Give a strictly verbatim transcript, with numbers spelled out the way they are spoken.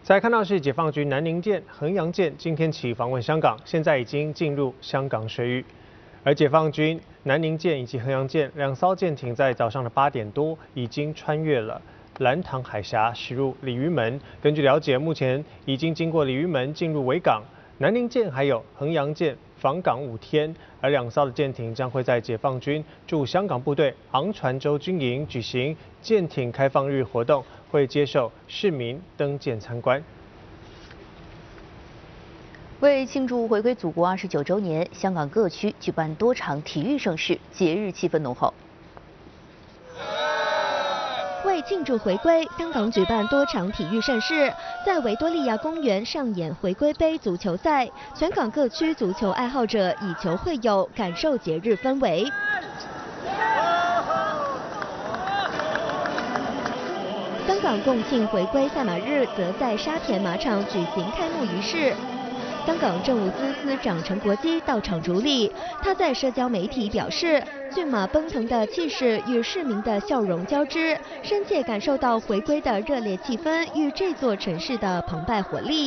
再来看到是解放军南宁舰、衡阳舰今天起访问香港，现在已经进入香港水域。而解放军南宁舰以及衡阳舰两艘舰艇在早上的八点多已经穿越了兰塘海峡，驶入鲤鱼门。根据了解，目前已经经过鲤鱼门进入维港。南宁舰还有衡阳舰访港五天，而两艘的舰艇将会在解放军驻香港部队昂船洲军营举行舰艇开放日活动，会接受市民登舰参观。 为庆祝回归祖国二十九周年，香港各区举办多场体育盛事，节日气氛浓厚。 为庆祝回归，香港举办多场体育盛事，在维多利亚公园上演回归杯足球赛，全港各区足球爱好者以球会友，感受节日氛围。香港共庆回归赛马日则在沙田马场举行开幕仪式。香港政务司司长陈国基到场主礼，他在社交媒体表示，骏马奔腾的气势与市民的笑容交织，深切感受到回归的热烈气氛与这座城市的澎湃活力。